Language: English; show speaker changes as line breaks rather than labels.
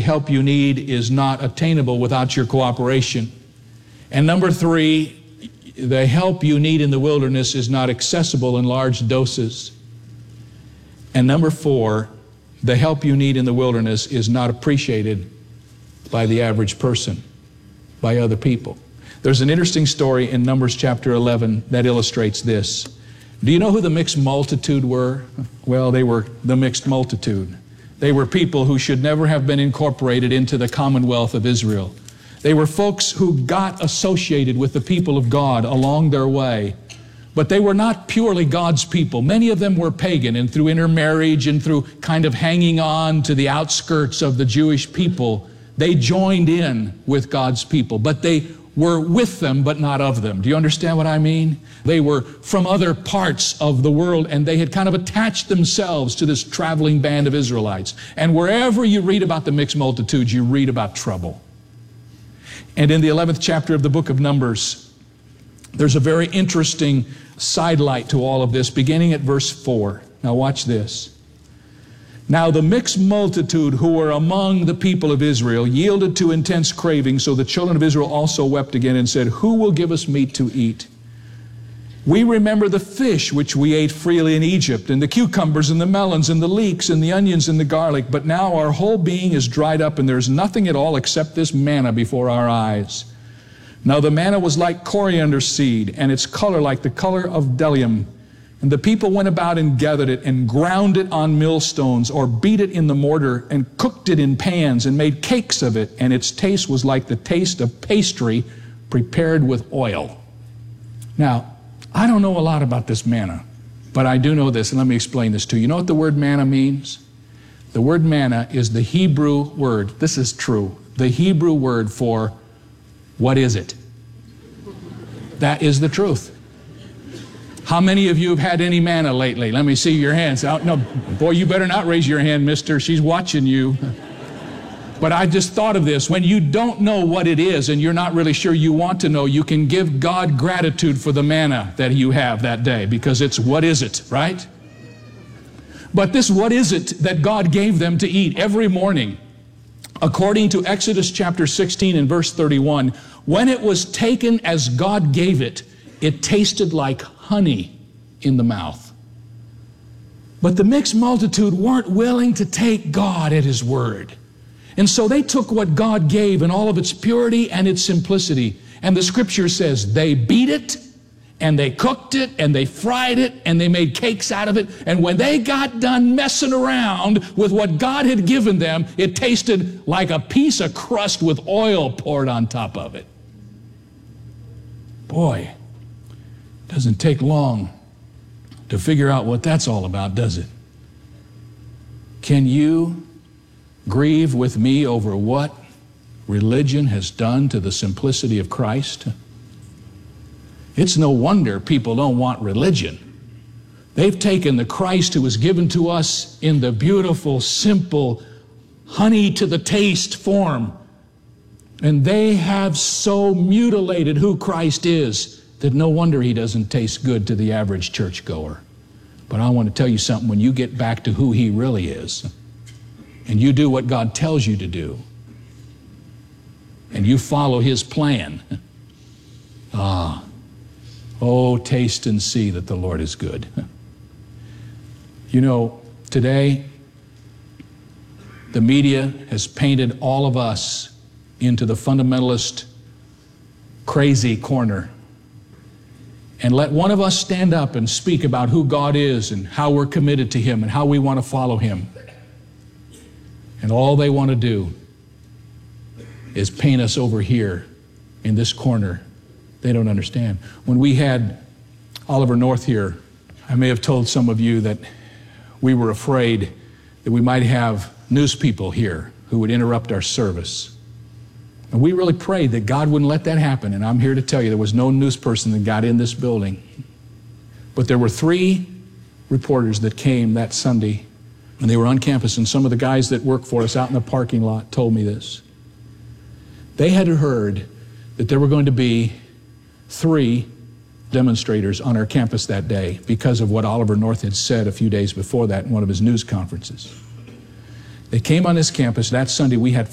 help you need is not attainable without your cooperation. And number 3, the help you need in the wilderness is not accessible in large doses. And number 4, the help you need in the wilderness is not appreciated by the average person, by other people. There's an interesting story in Numbers chapter 11 that illustrates this. Do you know who the mixed multitude were? Well, they were the mixed multitude. They were people who should never have been incorporated into the commonwealth of Israel. They were folks who got associated with the people of God along their way. But they were not purely God's people. Many of them were pagan, and through intermarriage and through kind of hanging on to the outskirts of the Jewish people, they joined in with God's people. But they were with them, but not of them. Do you understand what I mean? They were from other parts of the world, and they had kind of attached themselves to this traveling band of Israelites. And wherever you read about the mixed multitudes, you read about trouble. And in the 11th chapter of the book of Numbers, there's a very interesting sidelight to all of this, beginning at verse 4. Now watch this. Now the mixed multitude who were among the people of Israel yielded to intense craving, so the children of Israel also wept again and said, "Who will give us meat to eat? We remember the fish which we ate freely in Egypt, and the cucumbers and the melons and the leeks and the onions and the garlic, but now our whole being is dried up, and there's nothing at all except this manna before our eyes." Now the manna was like coriander seed, and its color like the color of bdellium. And the people went about and gathered it and ground it on millstones, or beat it in the mortar and cooked it in pans and made cakes of it, and its taste was like the taste of pastry prepared with oil. Now, I don't know a lot about this manna, but I do know this, and let me explain this to you. You know what the word manna means? The word manna is the Hebrew word, this is true, the Hebrew word for what is it? That is the truth. How many of you have had any manna lately? Let me see your hands. Oh, no, boy, you better not raise your hand, mister. She's watching you. But I just thought of this. When you don't know what it is and you're not really sure you want to know, you can give God gratitude for the manna that you have that day, because it's what is it, right? But this what is it that God gave them to eat every morning? According to Exodus chapter 16 and verse 31, when it was taken as God gave it, it tasted like honey in the mouth. But the mixed multitude weren't willing to take God at His word. And so they took what God gave in all of its purity and its simplicity. And the scripture says they beat it, and they cooked it, and they fried it, and they made cakes out of it. And when they got done messing around with what God had given them, it tasted like a piece of crust with oil poured on top of it. Boy, doesn't take long to figure out what that's all about, does it? Can you grieve with me over what religion has done to the simplicity of Christ? It's no wonder people don't want religion. They've taken the Christ who was given to us in the beautiful, simple, honey to the taste form, and they have so mutilated who Christ is that no wonder He doesn't taste good to the average churchgoer. But I want to tell you something, when you get back to who He really is, and you do what God tells you to do, and you follow His plan, oh, taste and see that the Lord is good. You know, today, the media has painted all of us into the fundamentalist, crazy corner. And let one of us stand up and speak about who God is and how we're committed to Him and how we want to follow Him. And all they want to do is paint us over here in this corner. They don't understand. When we had Oliver North here, I may have told some of you that we were afraid that we might have news people here who would interrupt our service. And we really prayed that God wouldn't let that happen. And I'm here to tell you there was no news person that got in this building. But there were 3 reporters that came that Sunday, and they were on campus, and some of the guys that work for us out in the parking lot told me this. They had heard that there were going to be 3 demonstrators on our campus that day because of what Oliver North had said a few days before that in one of his news conferences. They came on this campus that Sunday. We had